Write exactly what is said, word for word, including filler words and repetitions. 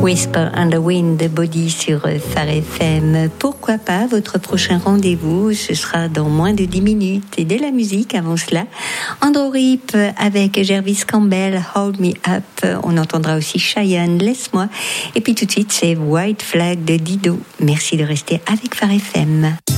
Whisper and the Wind de Body sur Phare F M. Pourquoi pas votre prochain rendez-vous, ce sera dans moins de dix minutes. Et de la musique avant cela, Andrew Rip avec Jervis Campbell, Hold Me Up. On entendra aussi Cheyenne, Laisse-moi. Et puis tout de suite, c'est White Flag de Dido. Merci de rester avec Phare F M.